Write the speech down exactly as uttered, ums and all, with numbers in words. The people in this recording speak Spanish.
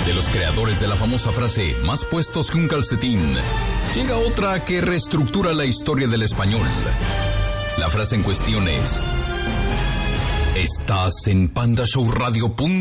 De los creadores de la famosa frase, más puestos que un calcetín, llega otra que reestructura la historia del español. La frase en cuestión es: estás en panda show radio punto com.